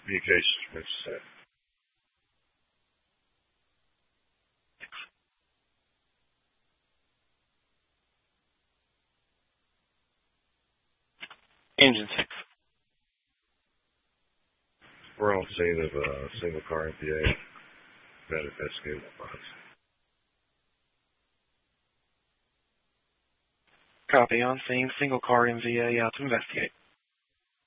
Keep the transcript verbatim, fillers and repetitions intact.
Communications permits set. Engine six. We're on scene of a single car M P A. That investigated box. Copy. On scene. Single car M V A out to investigate.